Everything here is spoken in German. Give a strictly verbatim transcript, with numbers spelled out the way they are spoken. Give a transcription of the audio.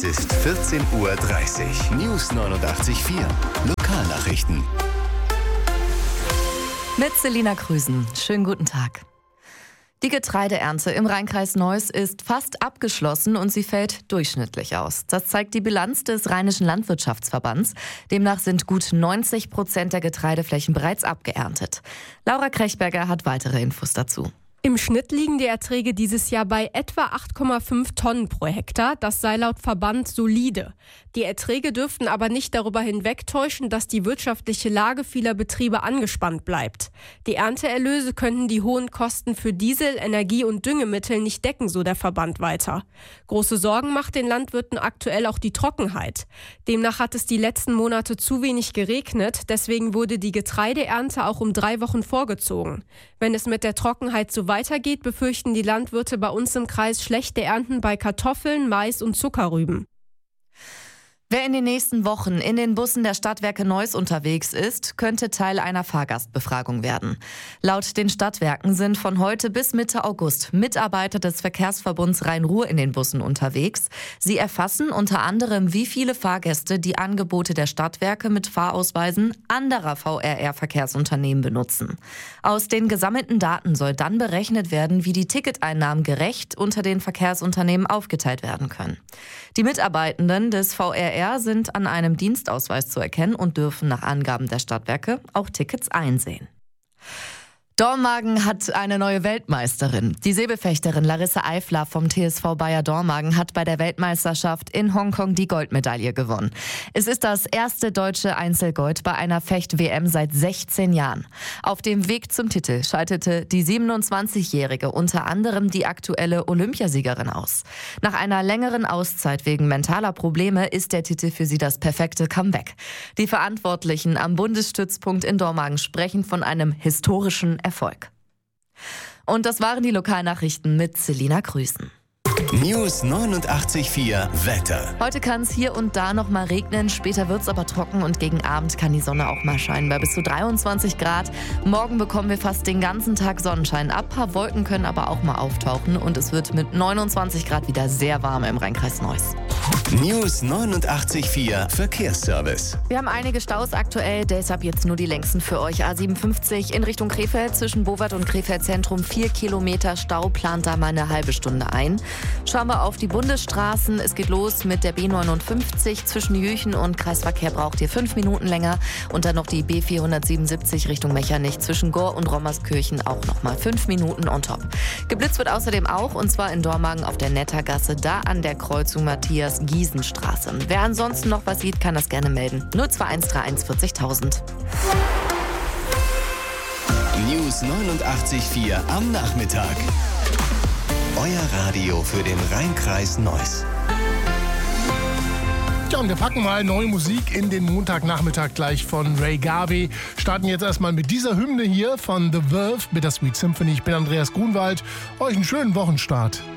Es ist vierzehn Uhr dreißig. News neunundachtzig Komma vier. Lokalnachrichten. Mit Selina Krüsen. Schönen guten Tag. Die Getreideernte im Rheinkreis Neuss ist fast abgeschlossen und sie fällt durchschnittlich aus. Das zeigt die Bilanz des Rheinischen Landwirtschaftsverbands. Demnach sind gut neunzig Prozent der Getreideflächen bereits abgeerntet. Laura Krechberger hat weitere Infos dazu. Im Schnitt liegen die Erträge dieses Jahr bei etwa acht Komma fünf Tonnen pro Hektar. Das sei laut Verband solide. Die Erträge dürften aber nicht darüber hinwegtäuschen, dass die wirtschaftliche Lage vieler Betriebe angespannt bleibt. Die Ernteerlöse könnten die hohen Kosten für Diesel, Energie und Düngemittel nicht decken, so der Verband weiter. Große Sorgen macht den Landwirten aktuell auch die Trockenheit. Demnach hat es die letzten Monate zu wenig geregnet. Deswegen wurde die Getreideernte auch um drei Wochen vorgezogen. Wenn es mit der Trockenheit so weitergeht, befürchten die Landwirte bei uns im Kreis schlechte Ernten bei Kartoffeln, Mais und Zuckerrüben. Wer in den nächsten Wochen in den Bussen der Stadtwerke Neuss unterwegs ist, könnte Teil einer Fahrgastbefragung werden. Laut den Stadtwerken sind von heute bis Mitte August Mitarbeiter des Verkehrsverbunds Rhein-Ruhr in den Bussen unterwegs. Sie erfassen unter anderem, wie viele Fahrgäste die Angebote der Stadtwerke mit Fahrausweisen anderer V R R-Verkehrsunternehmen benutzen. Aus den gesammelten Daten soll dann berechnet werden, wie die Ticketeinnahmen gerecht unter den Verkehrsunternehmen aufgeteilt werden können. Die Mitarbeitenden des V R R sind an einem Dienstausweis zu erkennen und dürfen nach Angaben der Stadtwerke auch Tickets einsehen. Dormagen hat eine neue Weltmeisterin. Die Säbelfechterin Larissa Eifler vom T S V Bayer Dormagen hat bei der Weltmeisterschaft in Hongkong die Goldmedaille gewonnen. Es ist das erste deutsche Einzelgold bei einer Fecht-W M seit sechzehn Jahren. Auf dem Weg zum Titel schaltete die siebenundzwanzigjährige unter anderem die aktuelle Olympiasiegerin aus. Nach einer längeren Auszeit wegen mentaler Probleme ist der Titel für sie das perfekte Comeback. Die Verantwortlichen am Bundesstützpunkt in Dormagen sprechen von einem historischen Erfolg. Und das waren die Lokalnachrichten mit Selina Krüsen. News neunundachtzig Komma vier Wetter. Heute kann es hier und da noch mal regnen, später wird es aber trocken und gegen Abend kann die Sonne auch mal scheinen bei bis zu dreiundzwanzig Grad. Morgen bekommen wir fast den ganzen Tag Sonnenschein. Ein paar Wolken können aber auch mal auftauchen und es wird mit neunundzwanzig Grad wieder sehr warm im Rheinkreis Neuss. News neunundachtzig Komma vier Verkehrsservice. Wir haben einige Staus aktuell, deshalb jetzt nur die längsten für euch. A siebenundfünfzig in Richtung Krefeld zwischen Bowart und Krefeld Zentrum. Vier Kilometer Stau, plant da mal eine halbe Stunde ein. Schauen wir auf die Bundesstraßen. Es geht los mit der B neunundfünfzig zwischen Jüchen und Kreisverkehr braucht ihr fünf Minuten länger. Und dann noch die B vierhundertsiebenundsiebzig Richtung Mechernich zwischen Gohr und Rommerskirchen auch noch mal fünf Minuten on top. Geblitzt wird außerdem auch, und zwar in Dormagen auf der Nettergasse, da an der Kreuzung Matthias-Gießen-Straße. Wer ansonsten noch was sieht, kann das gerne melden. null zwei eins drei eins vierzigtausend. News neunundachtzig Komma vier am Nachmittag. Euer Radio für den Rheinkreis Neuss. Ja, und wir packen mal neue Musik in den Montagnachmittag gleich von Ray Garvey. Starten jetzt erstmal mit dieser Hymne hier von The Verve, Bittersweet Symphony. Ich bin Andreas Grunwald. Euch einen schönen Wochenstart.